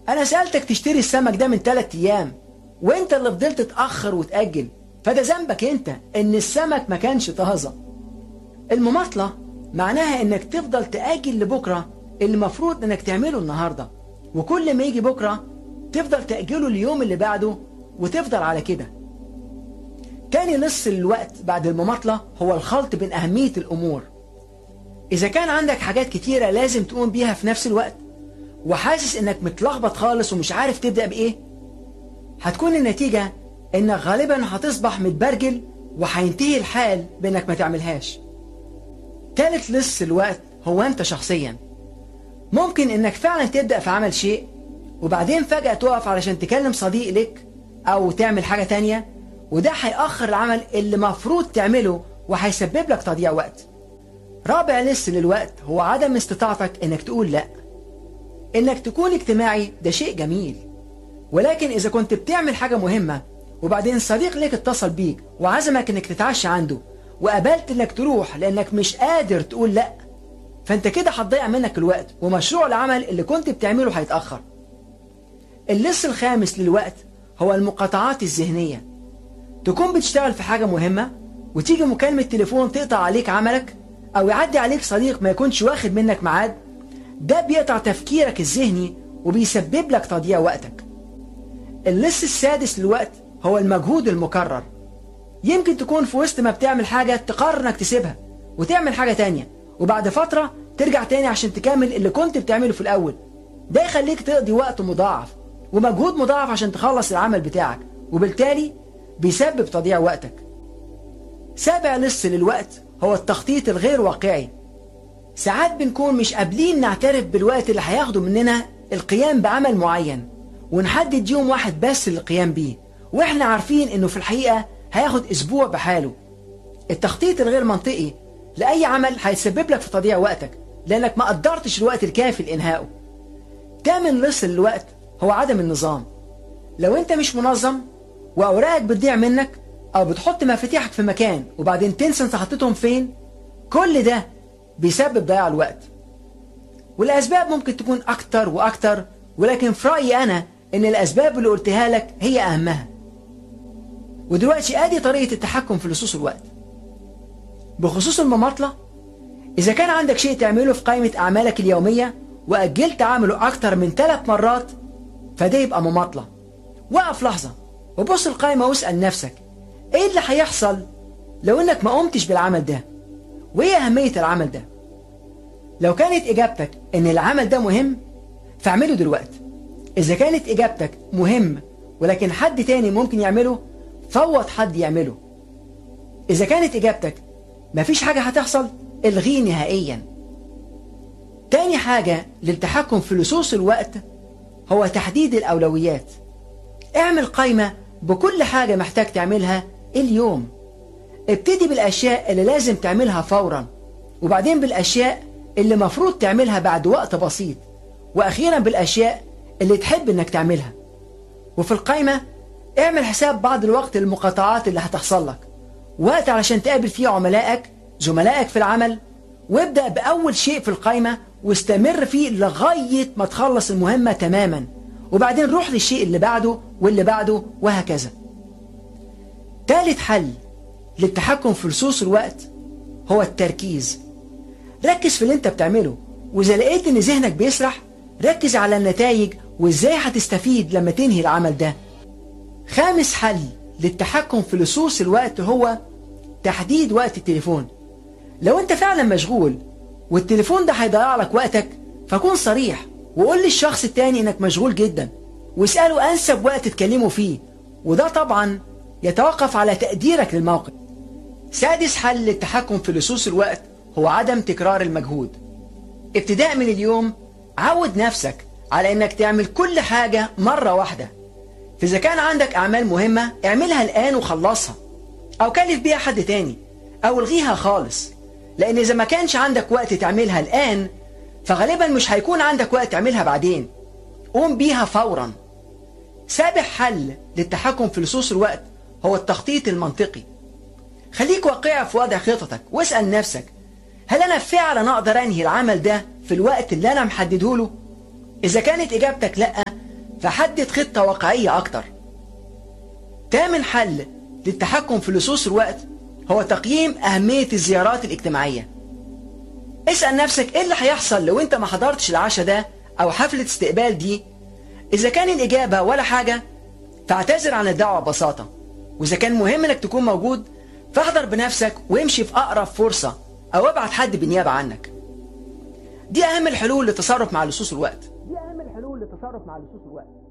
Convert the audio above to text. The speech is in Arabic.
انا سألتك تشتري السمك ده من 3 ايام وانت اللي فضلت تأخر وتأجل، فده ذنبك انت ان السمك ما كانش طازة. المماطلة معناها انك تفضل تأجل لبكرة اللي المفروض انك تعمله النهاردة، وكل ما يجي بكرة تفضل تأجله اليوم اللي بعده وتفضل على كده. تاني لص الوقت بعد المماطلة هو الخلط بين أهمية الأمور. إذا كان عندك حاجات كتيرة لازم تقوم بيها في نفس الوقت وحاسس إنك متلخبط خالص ومش عارف تبدأ بإيه، هتكون النتيجة إنك غالبا هتصبح متبرجل وهينتهي الحال بإنك ما تعملهاش. تالت لص الوقت هو أنت شخصيا. ممكن إنك فعلا تبدأ في عمل شيء وبعدين فجأة تقف علشان تكلم صديق لك أو تعمل حاجة تانية، وده هيأخر العمل اللي مفروض تعمله وهيسبب لك تضييع وقت. رابع لص للوقت هو عدم استطاعتك انك تقول لا. انك تكون اجتماعي ده شيء جميل، ولكن اذا كنت بتعمل حاجة مهمة وبعدين صديق ليك اتصل بيك وعزمك انك تتعشى عنده وقبلت انك تروح لانك مش قادر تقول لا، فانت كده هتضيع منك الوقت ومشروع العمل اللي كنت بتعمله هيتأخر. اللص الخامس للوقت هو المقاطعات الذهنية. تكون بتشتغل في حاجة مهمة وتيجي مكالمة تليفون تقطع عليك عملك، أو يعدي عليك صديق ما يكونش واخد منك ميعاد. ده بيقطع تفكيرك الذهني وبيسبب لك تضييع وقتك. اللص السادس للوقت هو المجهود المكرر. يمكن تكون في وسط ما بتعمل حاجة تقرر انك تسيبها وتعمل حاجة تانية، وبعد فترة ترجع تاني عشان تكمل اللي كنت بتعمله في الأول. ده يخليك تقضي وقت مضاعف ومجهود مضاعف عشان تخلص العمل بتاعك، وبالتالي بيسبب تضييع وقتك. سابع لص للوقت هو التخطيط الغير واقعي. ساعات بنكون مش قابلين نعترف بالوقت اللي هياخده مننا القيام بعمل معين، ونحدد يوم واحد بس للقيام بيه واحنا عارفين انه في الحقيقة هياخد اسبوع بحاله. التخطيط الغير منطقي لأي عمل هيسبب لك في تضييع وقتك لأنك ما قدرتش الوقت الكافي لإنهائه. تامن لص للوقت هو عدم النظام. لو انت مش منظم وأوراقك بتضيع منك أو بتحط مفاتيحك في مكان وبعدين تنسى انت حطيتهم فين، كل ده بيسبب ضياع الوقت. والأسباب ممكن تكون أكتر وأكتر، ولكن في رأيي أنا إن الأسباب اللي قلتها لك هي أهمها. ودلوقتي آدي طريقة التحكم في لصوص الوقت. بخصوص المماطلة، إذا كان عندك شيء تعمله في قائمة أعمالك اليومية وأجلت عمله أكتر من 3 مرات، فده يبقى مماطلة. وقف لحظة وبص القائمة واسأل نفسك إيه اللي هيحصل لو إنك ما قمتش بالعمل ده؟ وإيه أهمية العمل ده؟ لو كانت إجابتك إن العمل ده مهم فاعمله دلوقتي. إذا كانت إجابتك مهم ولكن حد تاني ممكن يعمله، فوض حد يعمله. إذا كانت إجابتك مفيش حاجة هتحصل، الغيه نهائيا. تاني حاجة للتحكم في لصوص الوقت هو تحديد الأولويات. اعمل قائمة بكل حاجة محتاج تعملها اليوم. ابتدي بالأشياء اللي لازم تعملها فورا، وبعدين بالأشياء اللي مفروض تعملها بعد وقت بسيط، وأخيرا بالأشياء اللي تحب انك تعملها. وفي القائمة اعمل حساب بعض الوقت للمقاطعات اللي هتحصل لك، وقت علشان تقابل فيه عملائك زملائك في العمل، وابدأ بأول شيء في القائمة واستمر فيه لغاية ما تخلص المهمة تماما، وبعدين روح للشيء اللي بعده واللي بعده وهكذا. ثالث حل للتحكم في لصوص الوقت هو التركيز. ركز في اللي انت بتعمله، وإذا لقيت ان ذهنك بيسرح ركز على النتائج وازاي هتستفيد لما تنهي العمل ده. خامس حل للتحكم في لصوص الوقت هو تحديد وقت التليفون. لو انت فعلا مشغول والتليفون ده هيضيع لك وقتك، فكون صريح وقول للشخص التاني انك مشغول جدا، واسأله انسب وقت تكلمه فيه، وده طبعا يتوقف على تقديرك للموقف. سادس حل للتحكم في لصوص الوقت هو عدم تكرار المجهود. ابتداء من اليوم عود نفسك على انك تعمل كل حاجة مرة واحدة. فإذا كان عندك أعمال مهمة اعملها الآن وخلصها، أو كلف بيها حد تاني، أو الغيها خالص، لأن إذا ما كانش عندك وقت تعملها الآن فغالبا مش هيكون عندك وقت تعملها بعدين. قوم بيها فورا. سابع حل للتحكم في لصوص الوقت هو التخطيط المنطقي. خليك واقعي في وضع خططك واسأل نفسك هل أنا فعلا أقدر أنهي العمل ده في الوقت اللي أنا محدده له؟ إذا كانت إجابتك لأ، فحدد خطة واقعية أكتر. تامن حل للتحكم في لصوص الوقت هو تقييم أهمية الزيارات الاجتماعية. اسأل نفسك ايه اللي هيحصل لو انت ما حضرتش العشاء ده او حفلة استقبال دي. اذا كان الإجابة ولا حاجة فاعتذر عن الدعوة ببساطة، واذا كان مهم انك تكون موجود فاحضر بنفسك وامشي في أقرب فرصة او ابعت حد بالنيابة عنك. دي أهم الحلول للتصرف مع لصوص الوقت.